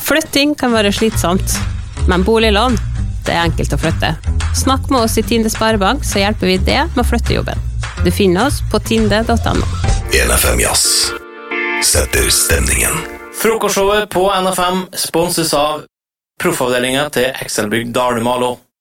Flytting kan være slitsomt, men boliglån, det er enkelt å flytte. Snakk med oss i Tinde Sparebank, så hjelper vi det med å flytte jobben. Du finner oss på tinde.no. NFM Jazz setter stemningen. Frokostshowet på NFM sponses av proffavdelingen til Excelbygg Dalmalo.